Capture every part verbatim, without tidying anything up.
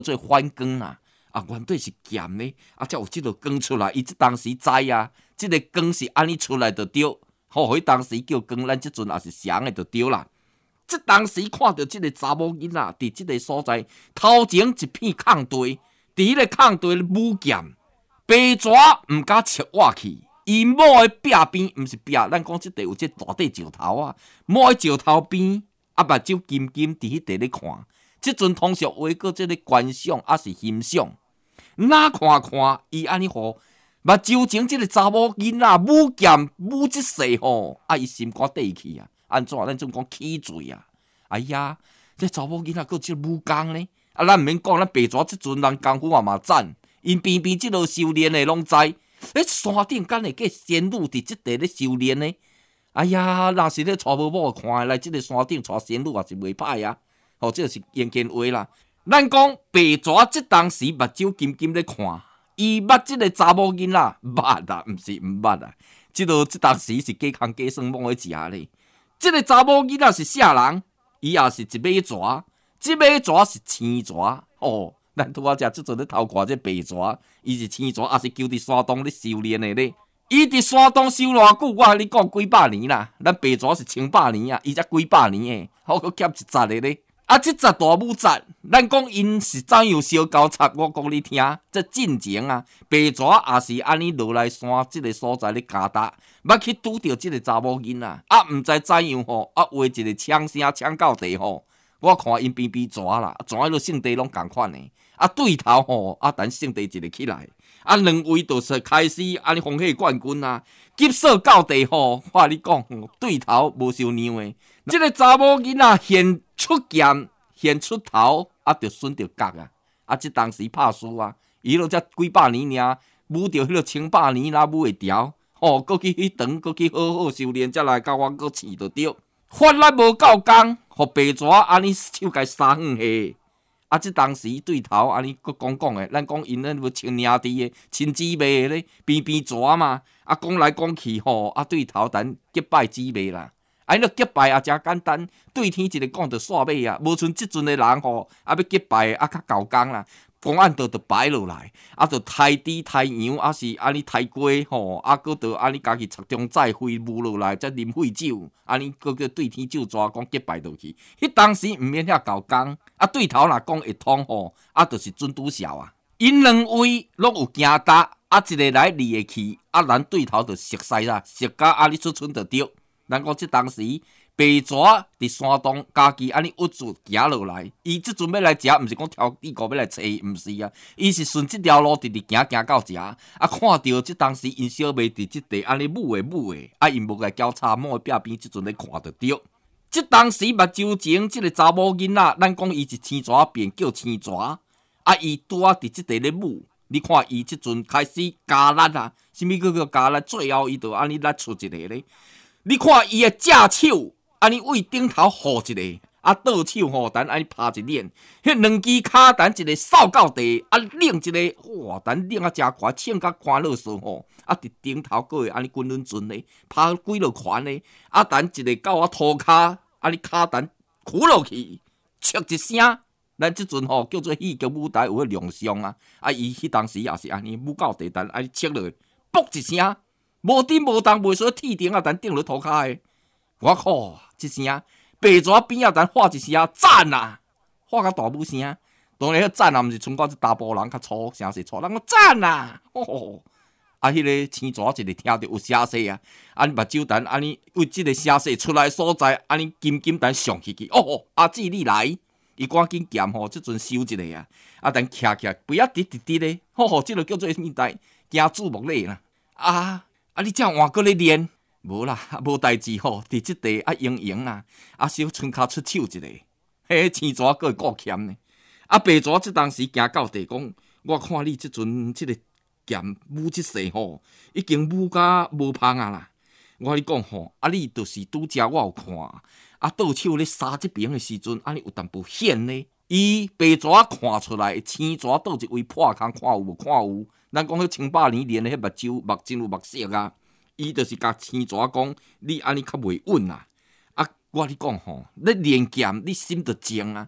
做反光啦。啊，原底是咸呢，啊，才有即个光出来。伊即当时知啊，即、這个光是安尼出来就对。吼，迄当时叫光，咱即阵也是常的就对啦。即当时看到即个查某囡仔伫即个所在，头前一片空地，伫迄个空地舞剑，白蛇毋敢切我去。伊某的壁边，毋是壁，咱讲即地有即大块石头啊，某的石头边，啊，目睭金金伫迄地咧看。即阵通俗话过即个观赏，还是欣赏。哪看看伊安尼吼，目睭前即个查某囡仔舞剑舞即世吼，啊伊心肝底去啊，安怎？咱总讲起罪啊！哎呀，这查某囡仔佫即武功呢？啊，咱毋免讲，咱白蛇即阵人功夫也嘛赞，因边边即落修炼的拢知。诶，山顶敢会计仙女伫即地咧修炼呢？哎呀，若是咧带某某看来，即个山顶带仙女也是袂歹啊！吼、哦，这是言见话啦。咱讲白蛇即当时目睭金金咧看，伊捌即个查某囡仔捌啦，毋是毋捌啊。即落即当时是假空假算摸咧食咧。即个查某囡仔是啥人？伊也是一尾蛇，即尾蛇是青蛇。哦，咱拄仔食即阵咧偷看这白蛇，伊是青蛇，也是求伫山洞咧修炼的咧。伊伫山洞修偌久？我甲你讲几百年啦。咱白蛇是千百年啊，伊才几百年诶，好佫减一节的咧。啊，即十大武节，咱讲因是怎样烧交叉，我讲你听。这进前啊，白蛇也是安尼落来山即个所在咧加达，捌去拄着即个查某囡仔，啊，毋知怎样吼，啊，话一个枪声枪到地吼，我看因边边蛇啦，蛇迄落性地拢共款诶，啊，对头吼，啊，等性地一个起来，啊，两位就是开始安尼风气冠军啊，急射到地吼，我你讲，对头无受让诶，即个查某囡仔现出剑，现出头，啊，就损着角啊！啊，即当时拍输啊，伊落才几百年尔，舞着迄落千百年啦，舞会调。吼、哦，搁去迄长，搁去好好修炼，才来甲我搁饲着着。法力无够工，互白蛇安尼手甲三远下。啊，即当时对头安尼搁讲讲诶，咱讲因咧无亲兄弟诶，亲姊妹咧，边边蛇嘛。啊，讲来讲去吼，啊对头等结拜姊妹啦。啊，迄个结拜也真简单，对天一个讲就煞尾啊，无像即阵的人吼，啊要结拜啊较够工啦，公案就就摆落来，啊就抬猪抬羊，啊是安尼抬鸡吼，啊搁就安尼家己插中载灰雾落来，再啉血酒，安尼搁叫对天咒抓讲结拜落去。迄当时毋免遐够工，啊对头若讲会通吼，啊就是准拄潲啊。因两位拢有行搭，啊一个来二个去，啊咱对头就熟悉啦，熟甲安尼出村就对。咱讲即当时白蛇伫山洞家己安尼郁住行落来，伊即阵要来食，毋是讲挑地沟要来找伊，毋是啊，伊是顺即条路直直行行到食，啊看到即当时因小妹伫即地安尼舞诶舞诶，啊因无来交叉某壁边，即阵咧看着着。即当时目睭前即个查某囡仔，咱讲伊是青蛇变叫青蛇，啊伊拄啊伫即地咧舞，你看伊即阵开始加力啊，啥物叫叫加力？最后伊就安尼力出一个咧。你看伊的正手，安尼为顶头护一个，啊倒手吼，等安尼拍一捻，迄两支骹等一个扫到地，啊拧一个，哇，等拧啊真快，唱甲欢乐说吼，啊伫顶头个会安尼滚轮转咧，拍几落拳咧，啊等一个到我涂骹，安尼骹等屈落去，啜一声，咱即阵吼叫做戏剧舞台有个亮相啊，啊伊迄当时也是安尼舞到地，等安尼啜落去，啵一声。无顶无动，袂说铁顶啊，但顶落涂骹诶。我靠，一声白蛇边啊，但喊一声赞啊，喊甲大母声。当然，迄赞啊，毋是像我这查甫人较粗，声势粗，人讲赞啊，哦。啊，迄、那个青蛇一个听着有声势啊，安尼目睭等安尼为即个声势出来所在，安尼金金等上去去。哦，阿姊你来，伊赶紧剑吼，即阵收一个啊，啊等徛徛，不要滴滴滴咧，吼吼，即个叫做物代惊注目礼啦，啊。啊！你这换过咧练，无啦，无代志吼。伫即地啊，用用啊，啊小春卡出手一个，嘿，青蛇个够欠呢。啊，白蛇即当时行到地讲，我看你即阵即个剑舞即世吼，已经舞甲无芳啊啦。我你讲吼，啊你就是拄则我有看，啊倒手咧杀即边的时阵，安尼有淡薄险呢。伊白蛇看出来，青蛇倒一位破空，看有无看有。咱讲迄千百年练的迄目睭目真有目色啊，伊就是甲青蛇讲，你安尼较袂稳啊。啊，我你讲吼，你练剑你心就静啊，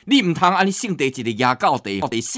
你毋通安尼性地一个牙膏地，地